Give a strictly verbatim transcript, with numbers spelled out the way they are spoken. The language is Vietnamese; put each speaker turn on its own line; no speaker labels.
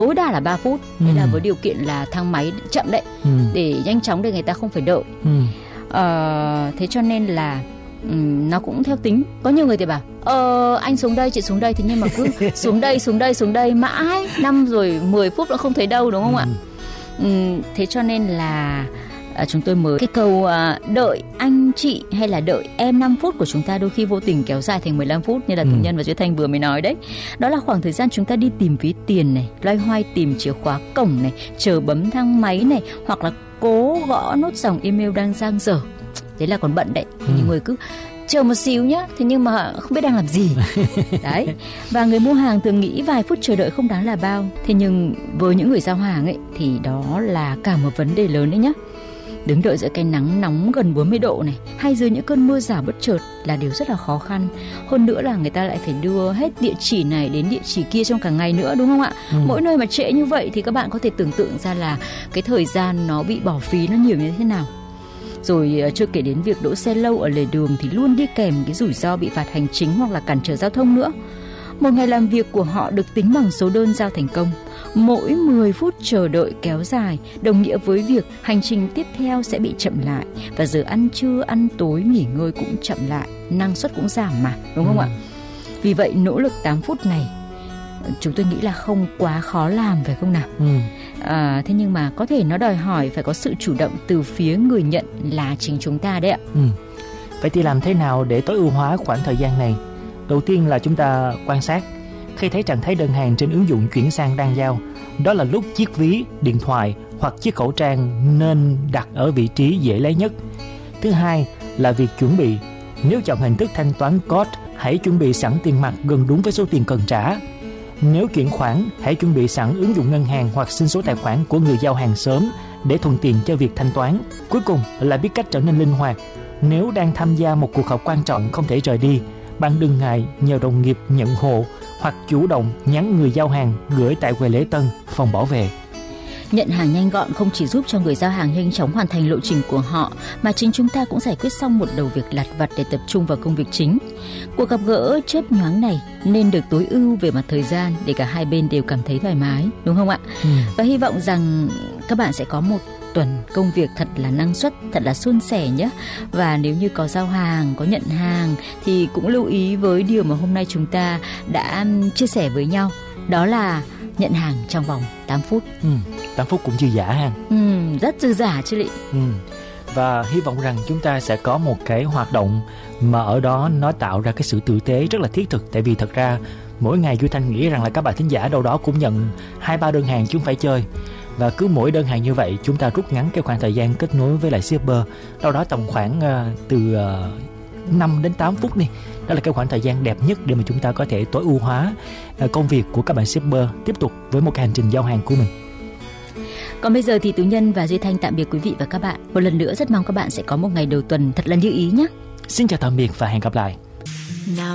tối đa là ba phút.
Ừ.
Đấy là với điều kiện là thang máy chậm đấy,
Ừ.
để nhanh chóng để người ta không phải đợi.
Ừ.
Ờ, thế cho nên là um, nó cũng theo tính. Có nhiều người thì bảo Ờ anh xuống đây, chị xuống đây. Thế nhưng mà cứ xuống đây, xuống đây, xuống đây mãi năm rồi mười phút vẫn không thấy đâu, đúng không
Ừ.
ạ? um, Thế cho nên là À, chúng tôi mới cái câu à, đợi anh chị hay là đợi em năm phút của chúng ta đôi khi vô tình kéo dài thành mười lăm phút, như là
Ừ.
Tú Nhân và Duy Thanh vừa mới nói đấy. Đó là khoảng thời gian chúng ta đi tìm ví tiền này, loay hoay tìm chìa khóa cổng này, chờ bấm thang máy này, hoặc là cố gõ nốt dòng email đang dang dở. Đấy là còn bận đấy. Thì
Ừ.
nhiều người cứ chờ một xíu nhá, thế nhưng mà không biết đang làm gì. Đấy. Và người mua hàng thường nghĩ vài phút chờ đợi không đáng là bao. Thế nhưng với những người giao hàng ấy thì đó là cả một vấn đề lớn đấy nhá. Đứng đợi giữa cái nắng nóng gần bốn mươi độ này, hay dưới những cơn mưa rào bất chợt là điều rất là khó khăn. Hơn nữa là người ta lại phải đưa hết địa chỉ này đến địa chỉ kia trong cả ngày nữa, đúng không ạ?
Ừ.
Mỗi nơi mà trễ như vậy thì các bạn có thể tưởng tượng ra là cái thời gian nó bị bỏ phí nó nhiều như thế nào. Rồi chưa kể đến việc đỗ xe lâu ở lề đường thì luôn đi kèm cái rủi ro bị phạt hành chính hoặc là cản trở giao thông nữa. Một ngày làm việc của họ được tính bằng số đơn giao thành công. Mỗi mười phút chờ đợi kéo dài đồng nghĩa với việc hành trình tiếp theo sẽ bị chậm lại, và giờ ăn trưa, ăn tối, nghỉ ngơi cũng chậm lại, năng suất cũng giảm mà, đúng không
Ừ.
ạ? Vì vậy nỗ lực tám phút này chúng tôi nghĩ là không quá khó làm, phải không nào?
Ừ.
À, thế nhưng mà có thể nó đòi hỏi phải có sự chủ động từ phía người nhận là chính chúng ta đấy ạ.
Ừ. Vậy thì làm thế nào để tối ưu hóa khoảng thời gian này? Đầu tiên là chúng ta quan sát. Khi thấy trạng thái đơn hàng trên ứng dụng chuyển sang đang giao, đó là lúc chiếc ví, điện thoại hoặc chiếc khẩu trang nên đặt ở vị trí dễ lấy nhất. Thứ hai là việc chuẩn bị. Nếu chọn hình thức thanh toán code, hãy chuẩn bị sẵn tiền mặt gần đúng với số tiền cần trả. Nếu chuyển khoản, hãy chuẩn bị sẵn ứng dụng ngân hàng hoặc xin số tài khoản của người giao hàng sớm để thuận tiện cho việc thanh toán. Cuối cùng là biết cách trở nên linh hoạt. Nếu đang tham gia một cuộc họp quan trọng không thể rời đi, bạn đừng ngại nhờ đồng nghiệp nhận hộ hoặc chủ động nhắn người giao hàng gửi tại quầy lễ tân, phòng bảo vệ.
Nhận hàng nhanh gọn không chỉ giúp cho người giao hàng nhanh chóng hoàn thành lộ trình của họ, mà chính chúng ta cũng giải quyết xong một đầu việc lặt vặt để tập trung vào công việc chính. Cuộc gặp gỡ chớp nhoáng này nên được tối ưu về mặt thời gian để cả hai bên đều cảm thấy thoải mái, đúng không ạ?
Ừ.
Và hy vọng rằng các bạn sẽ có một tuần công việc thật là năng suất, thật là suôn sẻ nhé. Và nếu như có giao hàng, có nhận hàng thì cũng lưu ý với điều mà hôm nay chúng ta đã chia sẻ với nhau. Đó là nhận hàng trong vòng tám phút.
Ừ, tám phút cũng dư dả ha.
Ừ, rất dư dả chứ lị.
Ừ. Và hy vọng rằng chúng ta sẽ có một cái hoạt động mà ở đó nó tạo ra cái sự tử tế rất là thiết thực. Tại vì thật ra mỗi ngày Duy Thanh nghĩ rằng là các bạn thính giả đâu đó cũng nhận hai ba đơn hàng chứ không phải chơi. Và cứ mỗi đơn hàng như vậy chúng ta rút ngắn cái khoảng thời gian kết nối với lại shipper đâu đó tầm khoảng uh, từ uh, năm đến tám phút đi. Đó là cái khoảng thời gian đẹp nhất để mà chúng ta có thể tối ưu hóa uh, công việc của các bạn shipper tiếp tục với một cái hành trình giao hàng của mình.
Còn bây giờ thì Tú Nhân và Duy Thanh tạm biệt quý vị và các bạn. Một lần nữa rất mong các bạn sẽ có một ngày đầu tuần thật là như ý nhé.
Xin chào tạm biệt và hẹn gặp lại.
Nào